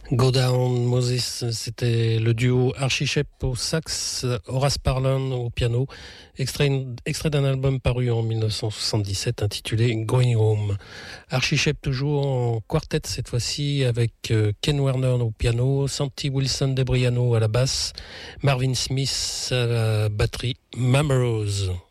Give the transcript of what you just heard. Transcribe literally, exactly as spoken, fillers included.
Go Down Moses, c'était le duo Archie Shepp au sax, Horace Parlan au piano, extrait, extrait d'un album paru en dix-neuf cent soixante-dix-sept intitulé Going Home. Archie Shepp toujours en quartet cette fois-ci avec Ken Werner au piano, Santi Wilson de Briano à la basse, Marvin Smith à la batterie, Mama Rose.